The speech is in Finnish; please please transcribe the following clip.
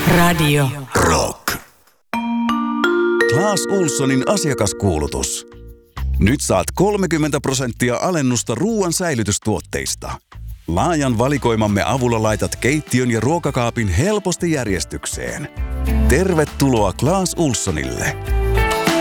Radio Rock. Clas Ohlsonin asiakaskuulutus. Nyt saat 30% alennusta ruoan säilytystuotteista. Laajan valikoimamme avulla laitat keittiön ja ruokakaapin helposti järjestykseen. Tervetuloa Clas Ohlsonille.